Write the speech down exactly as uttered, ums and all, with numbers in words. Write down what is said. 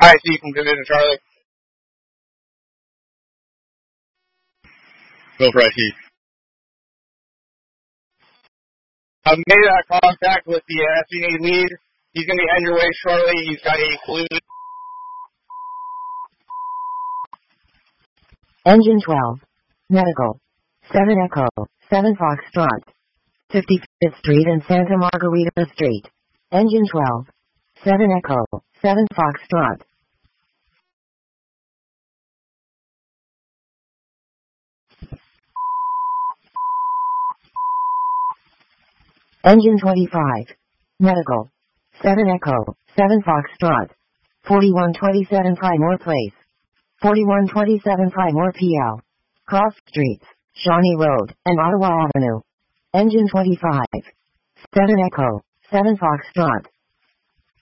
I C from Division Charlie. Go for I C. I've made that contact with the S C A lead. He's going to be heading your way shortly. He's got a collision. Engine twelve. Medical. seven Echo. seven Foxtrot. fifty-fifth Street and Santa Margarita Street. Engine twelve. seven Echo. seven Foxtrot. Engine twenty-five. Medical. seven Echo. seven Foxtrot. forty-one twenty-seven Primore Place. forty-one twenty-seven Primore P L. Cross Streets, Shawnee Road, and Ottawa Avenue. Engine twenty-five. seven Echo. seven Foxtrot.